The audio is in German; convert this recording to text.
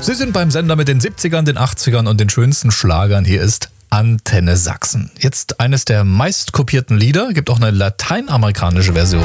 Sie sind beim Sender mit den 70ern, den 80ern und den schönsten Schlagern. Hier ist Antenne Sachsen. Jetzt eines der meistkopierten Lieder, gibt auch eine lateinamerikanische Version.